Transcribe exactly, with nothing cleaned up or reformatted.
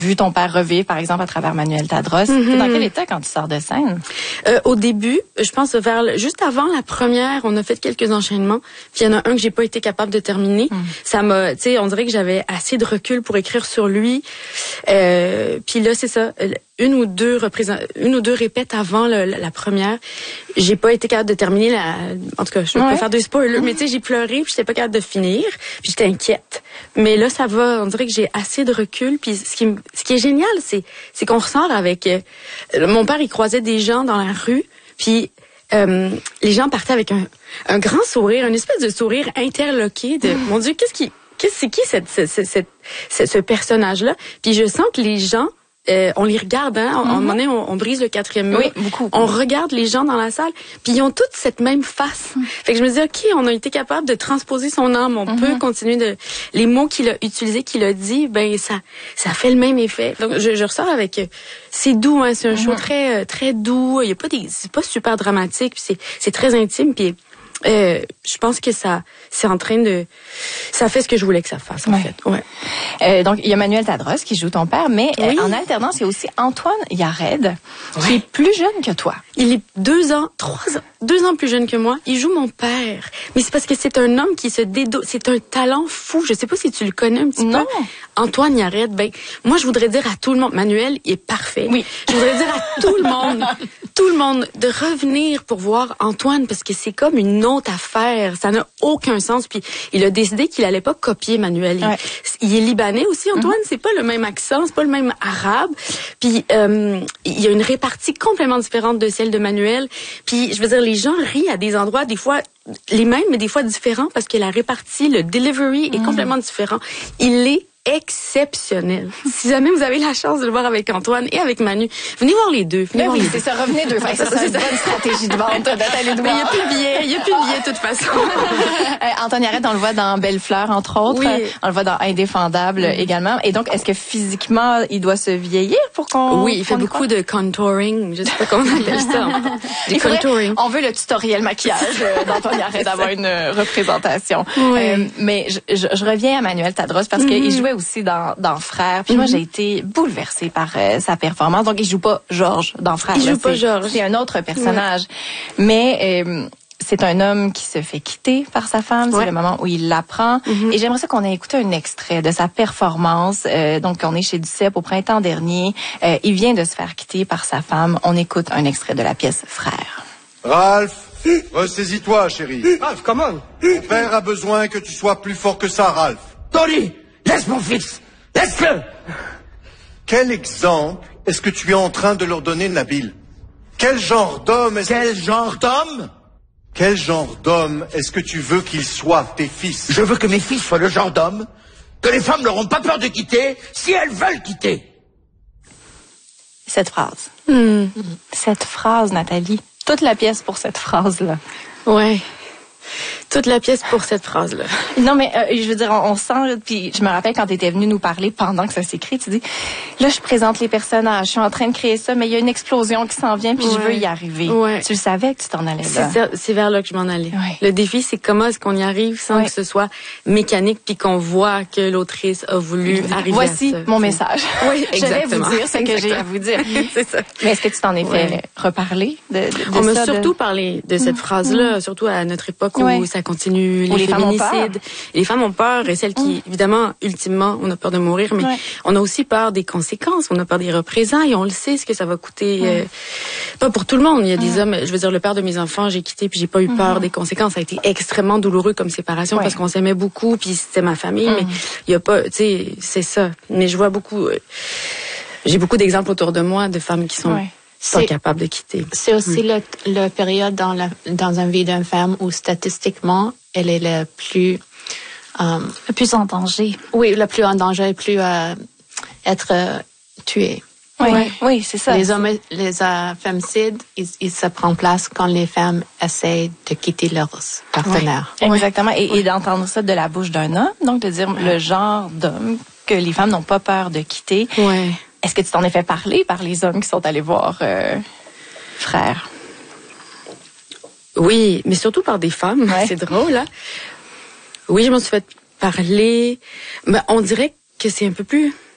vu ton père revivre, par exemple, à travers Manuel Tadros. Mm-hmm. Dans quel état quand tu sors de scène? Euh, au début, je pense vers le, juste avant la première, on a fait quelques enchaînements. Puis il y en a un que j'ai pas été capable de terminer. Mm. Ça m'a, tu sais, on dirait que j'avais assez de recul pour écrire sur lui. Euh, puis là, c'est ça. Une ou deux représent... une ou deux répètes avant le, la, la première. J'ai pas été capable de terminer la. En tout cas, je vais ouais. pas faire de spoilers, mm. mais tu sais, j'ai pleuré, puis j'étais pas capable de finir, puis j'étais inquiète. Mais là, ça va. On dirait que j'ai assez de recul. Puis ce qui, ce qui est génial, c'est, c'est qu'on ressort avec. Euh, mon père, il croisait des gens dans la rue, puis euh, les gens partaient avec un, un grand sourire, une espèce de sourire interloqué de. Mon Dieu, qu'est-ce qui, qu'est-ce c'est qui cette, cette, cette, cette, ce personnage-là? Puis je sens que les gens. Euh, on les regarde, hein. Mm-hmm. À un moment donné, on, on brise le quatrième mur. Oui, beaucoup. On regarde les gens dans la salle, puis ils ont toutes cette même face. Mm. Fait que je me dis, ok, on a été capable de transposer son âme. On mm-hmm. peut continuer de les mots qu'il a utilisés, qu'il a dit, ben ça, ça fait le même effet. Donc je, je ressors avec, c'est doux, hein. C'est un mm-hmm. show très, très doux. Il y a pas des, c'est pas super dramatique. Puis c'est, c'est très intime. Puis euh, je pense que ça, c'est en train de, ça fait ce que je voulais que ça fasse en ouais. fait. Ouais. Euh, donc il y a Manuel Tadros qui joue ton père, mais oui. euh, en alternance il y a aussi Antoine Yared ouais. qui est plus jeune que toi. Il est deux ans, trois ans, deux ans plus jeune que moi. Il joue mon père, mais c'est parce que c'est un homme qui se dédo, c'est un talent fou. Je sais pas si tu le connais un petit non. peu. Antoine Yared, ben moi je voudrais dire à tout le monde, Manuel, il est parfait. Oui. Je voudrais dire à tout le monde, tout le monde de revenir pour voir Antoine parce que c'est comme une autre affaire. Ça n'a aucun sens. Puis il a décidé qu'il allait pas copier Manuel. Ouais. Il, il est libanais aussi, Antoine. Mm-hmm. C'est pas le même accent, c'est pas le même arabe. Puis euh, il y a une répartie complètement différente de celle de Manuel. Puis je veux dire, les gens rient à des endroits des fois les mêmes, mais des fois différents parce que la répartie, le delivery est mm. complètement différent. Il est exceptionnel. Si jamais vous avez la chance de le voir avec Antoine et avec Manu, venez voir les deux. Venez mais voir oui, les c'est deux. ça, revenez deux. Enfin, ça, c'est une bonne stratégie de vente d'Athalie Douard. Mais il n'y a plus de billets, il n'y a plus de billets de toute façon. euh, Antoine Yared, on le voit dans Belle Fleur, entre autres. Oui. On le voit dans Indéfendable mm-hmm. également. Et donc, est-ce que physiquement, il doit se vieillir pour qu'on... Oui, il fait beaucoup de contouring. Je sais pas comment on appelle ça. Du contouring. On veut le tutoriel maquillage euh, d'Antoine Yared d'avoir une euh, représentation. Oui. Euh, mais je, je, je reviens à Manuel Tadros parce mm-hmm. qu'il jouait aussi dans, dans Frères. Puis mm-hmm. moi, j'ai été bouleversée par euh, sa performance. Donc, il joue pas Georges dans Frères. Il là, joue pas Georges. C'est un autre personnage. Ouais. Mais euh, c'est un homme qui se fait quitter par sa femme. Ouais. C'est le moment où il l'apprend. Mm-hmm. Et j'aimerais ça qu'on ait écouté un extrait de sa performance. Euh, donc, on est chez Duceppe au printemps dernier. Euh, il vient de se faire quitter par sa femme. On écoute un extrait de la pièce Frères. Ralph, ressaisis-toi, chérie. Ralph, comment? Mon père a besoin que tu sois plus fort que ça, Ralph. Tony, laisse mon fils. Laisse-le! Quel exemple est-ce que tu es en train de leur donner, Nabil? Quel genre d'homme est-ce Quel que... genre d'homme? Quel genre d'homme est-ce que tu veux qu'ils soient, tes fils? Je veux que mes fils soient le genre d'homme que les femmes n'auront pas peur de quitter si elles veulent quitter. Cette phrase. Mm. Cette phrase, Nathalie. Toute la pièce pour cette phrase-là. Ouais. Toute la pièce pour cette phrase-là. Non, mais euh, je veux dire, on, on sent, puis je me rappelle quand tu étais venue nous parler pendant que ça s'écrit, tu dis, là, je présente les personnages, je suis en train de créer ça, mais il y a une explosion qui s'en vient, puis ouais. je veux y arriver. Ouais. Tu le savais que tu t'en allais là. C'est, c'est vers là que je m'en allais. Ouais. Le défi, c'est comment est-ce qu'on y arrive sans ouais. que ce soit mécanique, puis qu'on voit que l'autrice a voulu arriver Voici à ça. Voici mon message. Oui, exactement. Je vais vous dire ce que j'ai à vous dire. C'est ça. Mais est-ce que tu t'en es fait ouais. reparler de, de, de On ça, m'a surtout de... parlé de cette mmh. phrase-là, mmh. surtout à notre époque où ouais. ça continue, où les, les féminicides. Femmes ont peur. Les femmes ont peur, et celles qui, mmh. évidemment, ultimement, on a peur de mourir, mais ouais. on a aussi peur des conséquences, on a peur des représailles, on le sait ce que ça va coûter. Mmh. Euh, pas pour tout le monde. Il y a des mmh. hommes, je veux dire, le père de mes enfants, j'ai quitté, puis j'ai pas eu peur mmh. des conséquences. Ça a été extrêmement douloureux comme séparation ouais. parce qu'on s'aimait beaucoup, puis c'était ma famille, mmh. mais il y a pas, tu sais, c'est ça. Mais je vois beaucoup, euh, j'ai beaucoup d'exemples autour de moi de femmes qui sont ouais. pas capables de quitter. C'est aussi mmh. le, le période dans la dans une vie d'une femme où statistiquement elle est la plus euh, le plus en danger. Oui, la plus en danger, et plus euh, être euh, tuée. Oui, ouais. oui, c'est ça. Les hommes, les euh, femicides, ils, ils se prennent place quand les femmes essaient de quitter leurs partenaires. Oui, exactement. Et, et d'entendre ça de la bouche d'un homme, donc de dire ouais. le genre d'homme que les femmes n'ont pas peur de quitter. Ouais. Est-ce que tu t'en es fait parler par les hommes qui sont allés voir euh, Frères? Oui, mais surtout par des femmes. Ouais. C'est drôle, hein? Oui, je m'en suis fait parler. Mais on dirait que c'est un peu plus